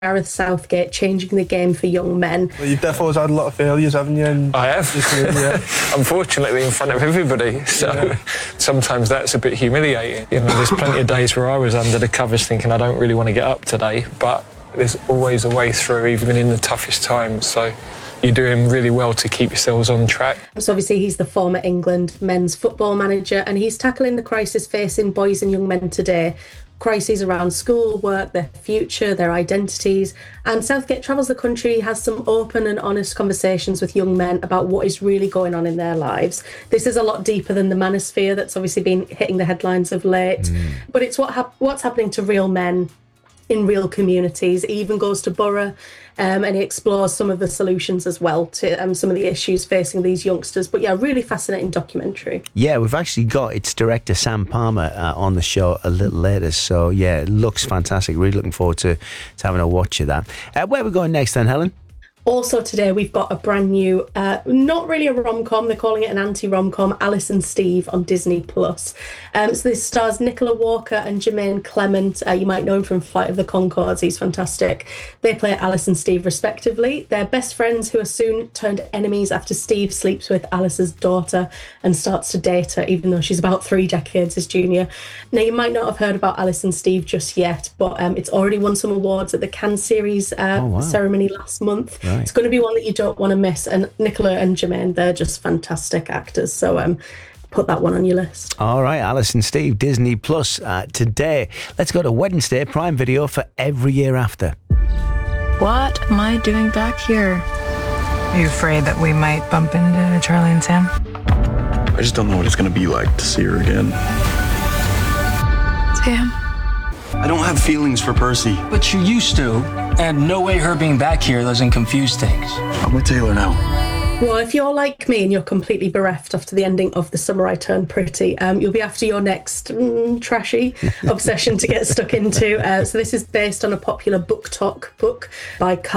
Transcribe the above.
Gareth Southgate changing the game for young men. Well, you've definitely had a lot of failures, haven't you? And I have. Unfortunately, in front of everybody. So sometimes that's a bit humiliating. You know, there's plenty of days where I was under the covers thinking I don't really want to get up today, but there's always a way through, even in the toughest times. So you're doing really well to keep yourselves on track. So obviously he's the former England men's football manager, and he's tackling the crisis facing boys and young men today. Crises around school, work, their future, their identities. And Southgate travels the country, has some open and honest conversations with young men about what is really going on in their lives. This is a lot deeper than the manosphere that's obviously been hitting the headlines of late. But it's what's happening to real men in real communities. He even goes to Borough and he explores some of the solutions as well to some of the issues facing these youngsters. But yeah, really fascinating documentary. Yeah, we've actually got its director Sam Palmer on the show a little later. So yeah, it looks fantastic. Really looking forward to having a watch of that. Where are we going next then, Helen? Also today we've got a brand new, not really a rom-com, they're calling it an anti-rom-com, Alice and Steve on Disney+. So this stars Nicola Walker and Jermaine Clement. You might know him from Flight of the Conchords, he's fantastic. They play Alice and Steve respectively. They're best friends who are soon turned enemies after Steve sleeps with Alice's daughter and starts to date her, even though she's about 3 decades his junior. Now you might not have heard about Alice and Steve just yet, but it's already won some awards at the Cannes Series ceremony last month. Right. It's going to be one that you don't want to miss. And Nicola and Jermaine, they're just fantastic actors. So put that one on your list. All right, Alice and Steve, Disney Plus today. Let's go to Wednesday, Prime Video for Every Year After. What am I doing back here? Are you afraid that we might bump into Charlie and Sam? I just don't know what it's going to be like to see her again. Sam? I don't have feelings for Percy. But you used to, and no way her being back here doesn't confuse things. I'm with Taylor now. Well, if you're like me and you're completely bereft after the ending of The Summer I Turned Pretty, you'll be after your next trashy obsession to get stuck into. So this is based on a popular book talk book by Carl